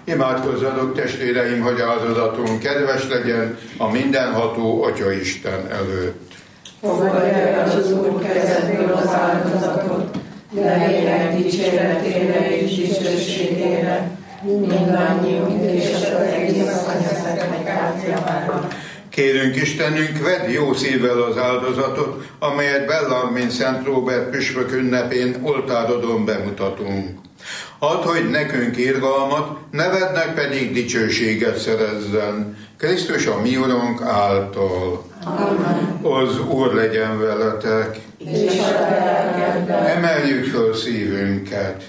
Imádkozzatok, testvéreim, hogy áldozatunk kedves legyen a mindenható Atyaisten előtt. Fogadj el az Úr kezedből az áldozatot, nevének dicséretére és dicsőségére, mindannyiunk és az egész anyaszentnek javára. Kérünk Istenünk, vedd jó szívvel az áldozatot, amelyet Bellarmine Szent Róbert püspök ünnepén oltárodon bemutatunk. Add, hogy nekünk irgalmat, nevednek pedig dicsőséget szerezzen. Krisztus a mi Urunk által. Amen. Az Úr legyen veletek. És a lelkedben. Emeljük föl szívünket.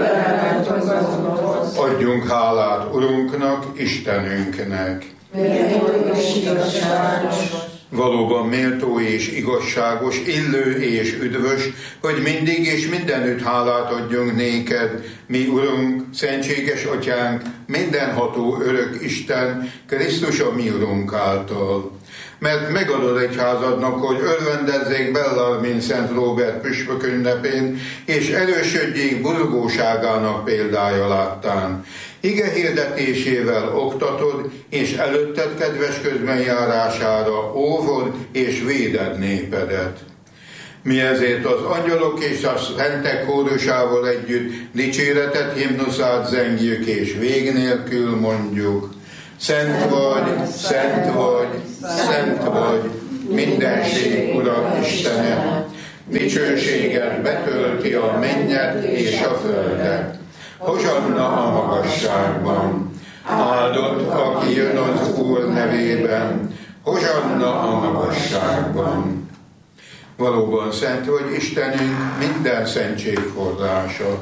Felemeltünk. Adjunk hálát Urunknak, Istenünknek. Méltó és igazságos. Valóban méltó és igazságos, illő és üdvös, hogy mindig és mindenütt hálát adjunk néked, mi Urunk, szentséges Atyánk, mindenható örök Isten, Krisztus a mi Urunk által. Mert megadod egyházadnak, hogy örvendezzék Bellarmine Szent Róbert püspök ünnepén, és erősödjék buzgóságának példája láttán. Ige hirdetésével oktatod, és előtted kedves közbenjárására óvod és véded népedet. Mi ezért az angyalok és a szentek kórusával együtt dicséretet, himnuszát zengjük, és vég nélkül mondjuk: Szent vagy, szent vagy, szent vagy, mindenség Ura Istene, dicsőséged betölti a mennyet és a földet. Hozsanna a magasságban, áldott, aki jön az Úr nevében, hozsanna a magasságban. Valóban szent vagy Istenünk, minden szentség forrása.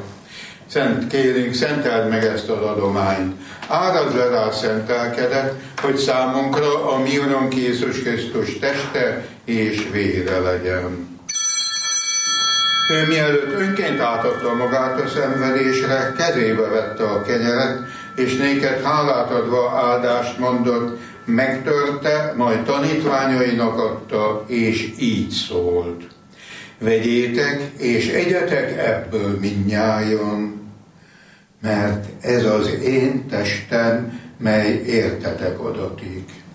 Kérünk, szenteld meg ezt az adományt. Árazd le rá szent lelkedet, hogy számunkra a mi Urunk Jézus Krisztus teste és vére legyen. Ő mielőtt önként átadta magát a szenvedésre, kezébe vette a kenyeret, és néked hálát adva áldást mondott, megtörte, majd tanítványainak adta, és így szólt: Vegyétek, és egyetek ebből mindnyájan, mert ez az én testem, mely értetek adatik.